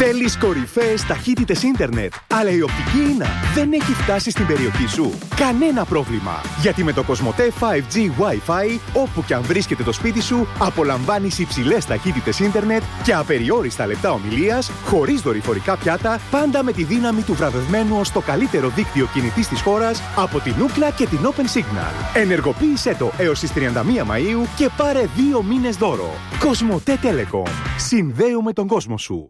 Θέλεις κορυφαίες ταχύτητες ίντερνετ, αλλά η οπτική ίνα δεν έχει φτάσει στην περιοχή σου? Κανένα πρόβλημα, γιατί με το Κοσμοτέ 5G Wi-Fi, όπου και αν βρίσκεται το σπίτι σου, απολαμβάνεις υψηλές ταχύτητες ίντερνετ και απεριόριστα λεπτά ομιλίας, χωρίς δορυφορικά πιάτα, πάντα με τη δύναμη του βραβευμένου ως το καλύτερο δίκτυο κινητής της χώρας από την Ookla και την Open Signal. Ενεργοποίησέ το έως τις 31 Μαΐου και πάρε 2 μήνες δώρο. Κοσμοτέ Telecom. Συνδέουμε τον κόσμο σου.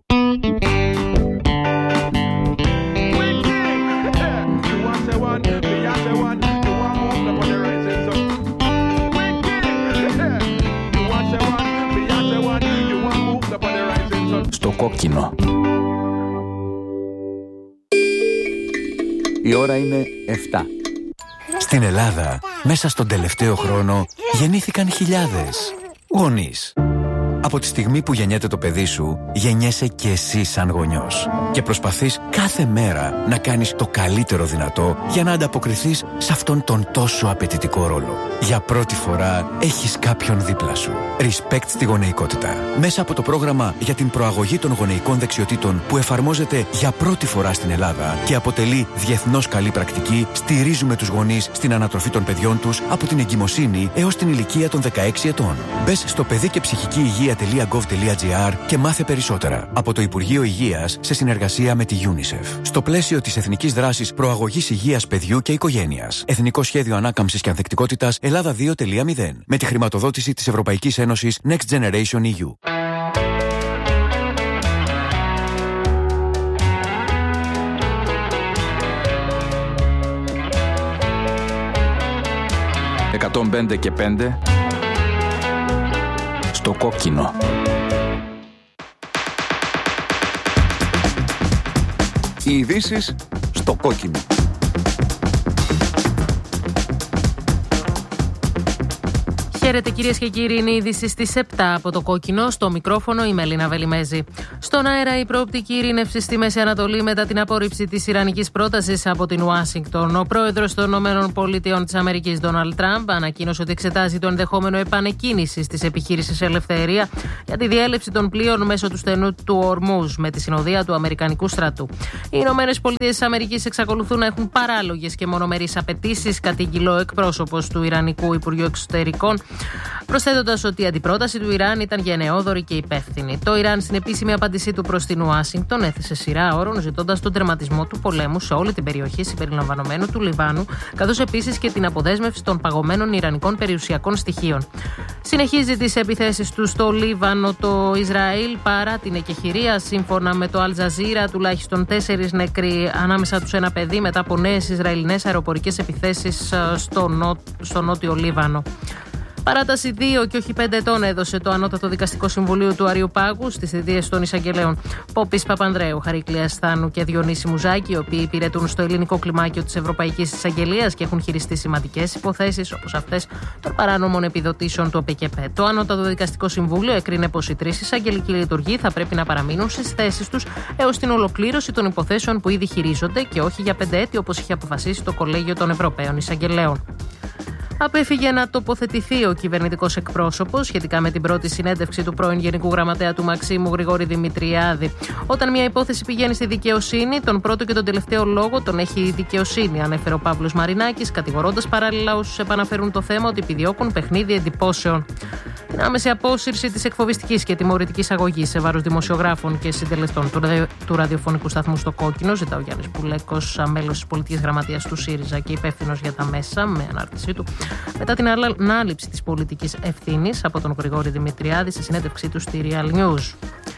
Στο κόκκινο. Η ώρα είναι 7. Στην Ελλάδα, μέσα στον τελευταίο χρόνο, γεννήθηκαν χιλιάδες γονείς. Από τη στιγμή που γεννιέται το παιδί σου, γεννιέσαι και εσύ σαν γονιός. Και προσπαθείς κάθε μέρα να κάνεις το καλύτερο δυνατό για να ανταποκριθείς σε αυτόν τον τόσο απαιτητικό ρόλο. Για πρώτη φορά έχεις κάποιον δίπλα σου. Respect στη γονεϊκότητα. Μέσα από το πρόγραμμα για την προαγωγή των γονεϊκών δεξιοτήτων που εφαρμόζεται για πρώτη φορά στην Ελλάδα και αποτελεί διεθνώς καλή πρακτική, στηρίζουμε τους γονείς στην ανατροφή των παιδιών τους από την εγκυμοσύνη έως την ηλικία των 16 ετών. Μπες στο παιδί και ψυχική υγεία.gov.gr και μάθε περισσότερα. Από το Υπουργείο Υγείας σε συνεργασία με τη UNICEF. Στο πλαίσιο της Εθνικής Δράσης Προαγωγής Υγείας Παιδιού και Οικογένειας. Εθνικό Σχέδιο Ανάκαμψης και Ανθεκτικότητας Ελλάδα 2.0. Με τη χρηματοδότηση της Ευρωπαϊκής Ένωσης Next Generation EU. «105 και 5» στο κόκκινο. Οι ειδήσεις στο κόκκινο. Χαίρετε κυρίες και κύριοι, είναι η είδηση στις 7 από το κόκκινο. Στο μικρόφωνο η Μελίνα Βελιμέζη. Στον αέρα η προοπτική ειρήνευση στη Μέση Ανατολή μετά την απόρριψη της ιρανικής πρότασης από την Ουάσιγκτον. Ο πρόεδρος των ΗΠΑ, Ντόναλντ Τραμπ, ανακοίνωσε ότι εξετάζει το ενδεχόμενο επανεκκίνησης της επιχείρησης Ελευθερία για τη διέλευση των πλοίων μέσω του στενού του Ορμούζ με τη συνοδεία του Αμερικανικού στρατού. Οι ΗΠΑ εξακολουθούν να έχουν παράλογες και μονομερείς απαιτήσεις, κατήγγειλε ο εκπρόσωπος του Ιρανικού Υπουργείου Εξωτερικών, προσθέτοντας ότι η αντιπρόταση του Ιράν ήταν γενναιόδορη και υπεύθυνη. Το Ιράν, στην επίσημη απάντησή του προς την Ουάσιγκτον, έθεσε σειρά όρων ζητώντας τον τερματισμό του πολέμου σε όλη την περιοχή συμπεριλαμβανομένου του Λιβάνου, καθώς επίσης και την αποδέσμευση των παγωμένων ιρανικών περιουσιακών στοιχείων. Συνεχίζει τις επιθέσεις του στο Λίβανο το Ισραήλ παρά την εκεχηρία. Σύμφωνα με το Αλ Τζαζίρα, τουλάχιστον 4 νεκροί, ανάμεσα τους ένα παιδί, μετά από νέες ισραηλινές αεροπορικές επιθέσεις στο νότιο Λίβανο. Παράταση 2 και όχι 5 ετών έδωσε το Ανώτατο Δικαστικό Συμβουλίο του Αριουπάγου στις θητείες των εισαγγελέων Πόπης Παπανδρέου, Χαρίκλια Ασθάνου και Διονύση Μουζάκη, οι οποίοι υπηρετούν στο ελληνικό κλιμάκιο της Ευρωπαϊκής Εισαγγελίας και έχουν χειριστεί σημαντικές υποθέσεις όπως αυτές των παράνομων επιδοτήσεων του ΟΠΕΚΕΠΕ. Το Ανώτατο Δικαστικό Συμβούλιο έκρινε πως οι 3 εισαγγελικοί λειτουργοί θα πρέπει να παραμείνουν στις θέσεις τους έως την ολοκλήρωση των υποθέσεων που ήδη χειρίζονται και όχι για 5 έτη όπως είχε αποφασίσει το Κολέγιο των Ευρωπαίων Εισαγγελέων. Απέφυγε να τοποθετηθεί ο κυβερνητικός εκπρόσωπος σχετικά με την πρώτη συνέντευξη του πρώην Γενικού Γραμματέα του Μαξίμου Γρηγόρη Δημητριάδη. Όταν μια υπόθεση πηγαίνει στη δικαιοσύνη, τον πρώτο και τον τελευταίο λόγο τον έχει η δικαιοσύνη, ανέφερε ο Παύλος Μαρινάκης, κατηγορώντας παράλληλα όσους επαναφέρουν το θέμα ότι επιδιώκουν παιχνίδι εντυπώσεων. Την άμεση απόσυρση της εκφοβιστικής και τιμωρητικής αγωγής σε βάρος δημοσιογράφων και συντελεστών του ραδιοφωνικού σταθμού στο Κόκκινο, ζητά ο Γιάννης Πουλέκος, μέλος της πολιτικής γραμματείας του ΣΥΡΙΖΑ και υπεύθυνος για τα μέσα, με ανάρτησή του, μετά την ανάληψη της πολιτικής ευθύνης από τον Γρηγόρη Δημητριάδη σε συνέντευξή του στη Real News.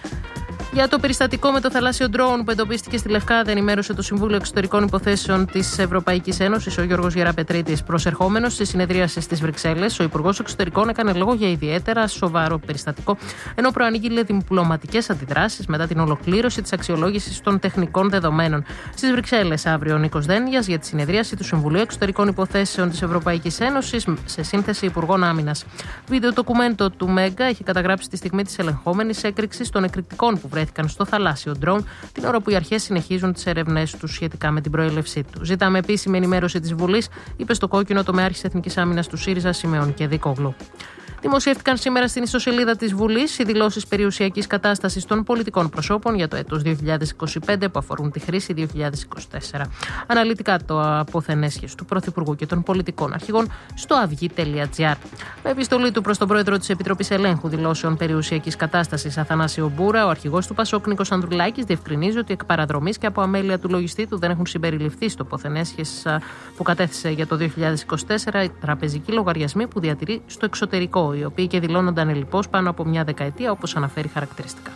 Για το περιστατικό με το θαλάσσιο ντρόουν που εντοπίστηκε στη Λευκάδα, ενημέρωσε το Συμβούλιο Εξωτερικών Υποθέσεων της Ευρωπαϊκής Ένωσης, ο Γιώργος Γεραπετρίτης. Προσερχόμενος στη συνεδρίαση στις Βρυξέλλες, ο Υπουργός Εξωτερικών έκανε λόγο για ιδιαίτερα σοβαρό περιστατικό, ενώ προανήγγειλε διπλωματικές αντιδράσεις μετά την ολοκλήρωση της αξιολόγησης των τεχνικών δεδομένων. Στις Βρυξέλλες, αύριο ο Νίκος Δένδιας για τη συνεδρίαση του Συμβουλίου Εξωτερικών Υποθέσεων της Ευρωπαϊκής Ένωσης σε σύνθεση Υπουργών Άμυνας. Βίντεο ντοκουμέντο του Μέγκα έχει καταγράψει τη στιγμή της ελεγχόμενης έκρηξης των εκρηκτικών που βρέθηκαν στο θαλάσσιο ντρόουν, την ώρα που οι αρχές συνεχίζουν τις ερευνές τους σχετικά με την προέλευσή του. Ζητάμε επίσημη ενημέρωση της Βουλής, είπε στο Κόκκινο τομεάρχης Εθνικής Άμυνας του ΣΥΡΙΖΑ Σιμεών Κεδίκογλου. Δημοσιεύτηκαν σήμερα στην ιστοσελίδα της Βουλής οι δηλώσεις περιουσιακής κατάστασης των πολιτικών προσώπων για το έτος 2025 που αφορούν τη χρήση 2024. Αναλυτικά το αποθενέσχες του Πρωθυπουργού και των πολιτικών αρχηγών στο avygi.gr. Με επιστολή του προς τον Πρόεδρο της Επιτροπής Ελέγχου Δηλώσεων Περιουσιακής Κατάστασης Αθανάσιο Μπούρα, ο αρχηγός του ΠΑΣΟΚ Νίκος Ανδρουλάκης διευκρινίζει ότι εκ παραδρομής και από αμέλεια του λογιστή του δεν έχουν συμπεριληφθεί στο αποθενέσχες που κατέθεσε για το 2024 τραπεζικοί λογαριασμοί που διατηρεί στο εξωτερικό, οι οποίοι και δηλώνονταν ελλιπώς πάνω από μια δεκαετία, όπως αναφέρει χαρακτηριστικά.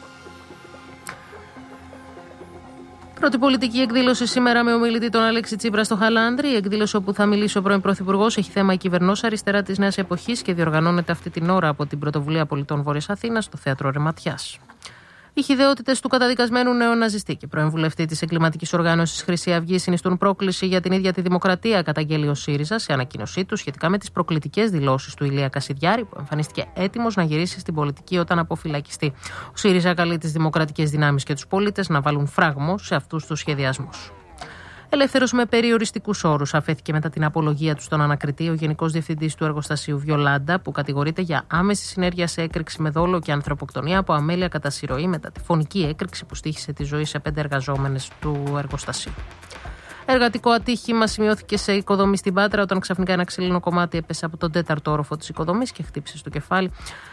Πρώτη πολιτική εκδήλωση σήμερα με ομιλητή τον Αλέξη Τσίπρα στο Χαλάνδρη. Η εκδήλωση όπου θα μιλήσει ο πρώην Πρωθυπουργός έχει θέμα η κυβερνός αριστερά της Νέας Εποχής και διοργανώνεται αυτή την ώρα από την Πρωτοβουλία Πολιτών Βόρειας Αθήνας στο Θέατρο Ρεματιάς. Οι χυδαιότητες του καταδικασμένου νεοναζιστή και πρώην βουλευτή της εγκληματικής οργάνωσης Χρυσή Αυγή συνιστούν πρόκληση για την ίδια τη δημοκρατία, καταγγέλει ο ΣΥΡΙΖΑ σε ανακοίνωσή του σχετικά με τις προκλητικές δηλώσεις του Ηλία Κασιδιάρη, που εμφανίστηκε έτοιμος να γυρίσει στην πολιτική όταν αποφυλακιστεί. Ο ΣΥΡΙΖΑ καλεί τις δημοκρατικές δυνάμεις και τους πολίτες να βάλουν φράγμο σε αυτούς τους σχεδιασμούς. Ελεύθερος με περιοριστικούς όρους αφέθηκε μετά την απολογία του στον ανακριτή ο Γενικός Διευθυντής του Εργοστασίου Βιολάντα, που κατηγορείται για άμεση συνέργεια σε έκρηξη με δόλο και ανθρωποκτονία από αμέλεια κατά συρροή μετά τη φωνική έκρηξη που στοίχησε τη ζωή σε 5 εργαζόμενες του εργοστασίου. Εργατικό ατύχημα σημειώθηκε σε οικοδομή στην Πάτρα όταν ξαφνικά ένα ξύλινο κομμάτι έπεσε από τον 4ο όροφο της οικοδομής και χτύπησε στο κεφάλι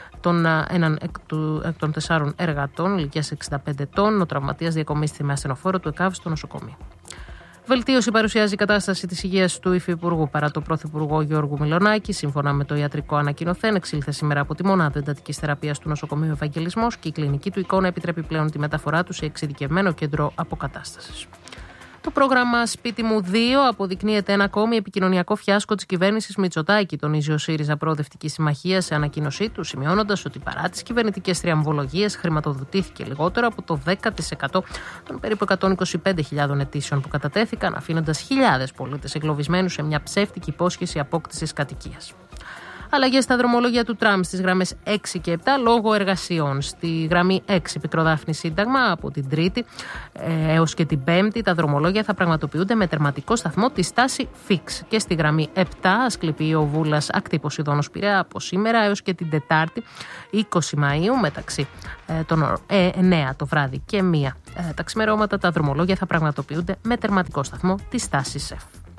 έναν εκ των 4 εργατών ηλικίας 65 ετών. Ο τραυματίας διακομίστηκε με ασθενοφόρο του ΕΚΑΒ στο νοσοκομείο. Βελτίωση παρουσιάζει η κατάσταση της υγείας του Υφυπουργού παρά το Πρωθυπουργό Γιώργου Μιλονάκη. Σύμφωνα με το ιατρικό ανακοινωθέν, εξήλθε σήμερα από τη μονάδα εντατικής θεραπείας του νοσοκομείου Ευαγγελισμός και η κλινική του εικόνα επιτρέπει πλέον τη μεταφορά του σε εξειδικευμένο κέντρο αποκατάστασης. Το πρόγραμμα Σπίτι μου 2 αποδεικνύεται ένα ακόμη επικοινωνιακό φιάσκο της κυβέρνησης Μητσοτάκη, τονίζει ο ΣΥΡΙΖΑ Προοδευτική Συμμαχία σε ανακοίνωσή του, σημειώνοντας ότι παρά τις κυβερνητικές θριαμβολογίες χρηματοδοτήθηκε λιγότερο από το 10% των περίπου 125.000 αιτήσεων που κατατέθηκαν, αφήνοντας χιλιάδες πολίτες εγκλωβισμένους σε μια ψεύτικη υπόσχεση απόκτησης κατοικίας. Αλλαγές στα δρομολόγια του τραμ στις γραμμές 6 και 7 λόγω εργασιών. Στη γραμμή 6 Πικροδάφνη Σύνταγμα από την Τρίτη έως και την Πέμπτη τα δρομολόγια θα πραγματοποιούνται με τερματικό σταθμό τη στάση FIX. Και στη γραμμή 7 Ασκληπιείο Βούλας Ακτή Ποσειδώνος Πειραιά από σήμερα έως και την Τετάρτη 20 Μαΐου μεταξύ των 9 το βράδυ και 1 τα ξημερώματα τα δρομολόγια θα πραγματοποιούνται με τερματικό σταθμό τη στάση ΣΕΦ.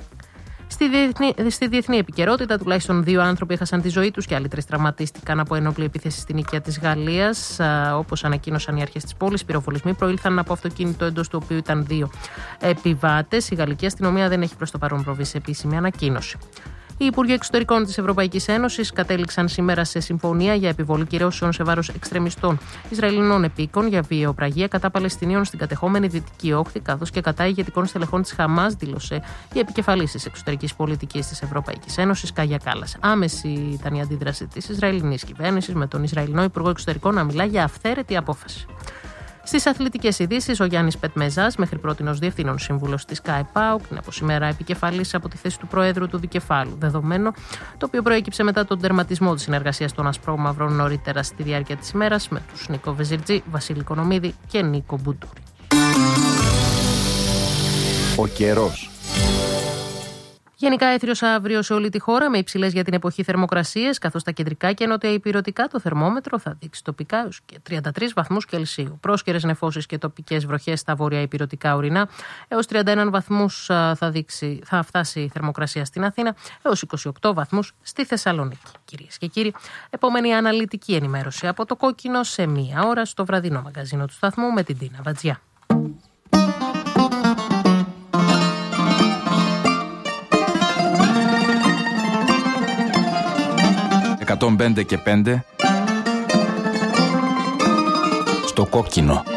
Στη διεθνή επικαιρότητα, τουλάχιστον 2 άνθρωποι έχασαν τη ζωή τους και άλλοι 3 τραυματίστηκαν από ενόπλη επίθεση στην οικία της Γαλλίας. Όπως ανακοίνωσαν οι αρχές της πόλης, πυροβολισμοί προήλθαν από αυτοκίνητο εντός του οποίου ήταν 2 επιβάτες. Η γαλλική αστυνομία δεν έχει προς το παρόν προβεί σε επίσημη ανακοίνωση. Οι Υπουργοί Εξωτερικών της Ευρωπαϊκής Ένωσης κατέληξαν σήμερα σε συμφωνία για επιβολή κυρώσεων σε βάρος εξτρεμιστών Ισραηλινών επίκων για βιαιοπραγία κατά Παλαιστινίων στην κατεχόμενη Δυτική Όχθη, καθώς και κατά ηγετικών στελεχών της Χαμάς, δήλωσε η επικεφαλής της εξωτερικής πολιτικής της Ευρωπαϊκής Ένωσης, Κάγια Κάλλας. Άμεση ήταν η αντίδραση της Ισραηλινής κυβέρνησης, με τον Ισραηλινό Υπουργό Εξωτερικών να μιλά για αυθαίρετη απόφαση. Στις αθλητικές ειδήσεις, ο Γιάννης Πετμεζάς, μέχρι πρότινος διευθύνων σύμβουλος της ΚΑΕΠΑΟΚ, είναι από σήμερα επικεφαλής από τη θέση του Προέδρου του Δικεφάλου. Δεδομένο το οποίο προέκυψε μετά τον τερματισμό της συνεργασίας των Ασπρόμαυρων νωρίτερα στη διάρκεια της ημέρας με τους Νίκο Βεζιρτζή, Βασίλη Κονομίδη και Νίκο Μπουντούρη. Ο καιρός. Γενικά έθριος αύριο σε όλη τη χώρα με υψηλές για την εποχή θερμοκρασίες, καθώς στα κεντρικά και νοτιοϊπειρωτικά το θερμόμετρο θα δείξει τοπικά έως και 33 βαθμούς Κελσίου. Πρόσκαιρες νεφώσεις και τοπικές βροχές στα βορειοϊπειρωτικά ορεινά, έως 31 βαθμούς θα φτάσει η θερμοκρασία στην Αθήνα, έως 28 βαθμούς στη Θεσσαλονίκη. Κυρίες και κύριοι, επόμενη αναλυτική ενημέρωση από το Κόκκινο σε 1 ώρα στο βραδινό μαγκαζίνο του σταθμού με την Τίνα Βατζιά. 105 και 5 στο Κόκκινο.